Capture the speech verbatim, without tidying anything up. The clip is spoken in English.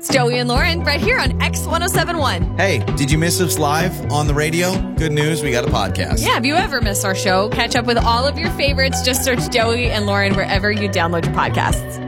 It's Joey and Lauren right here on X ten seventy-one. Hey, did you miss us live on the radio? Good news, we got a podcast. Yeah, if you ever miss our show, catch up with all of your favorites. Just search Joey and Lauren wherever you download your podcasts.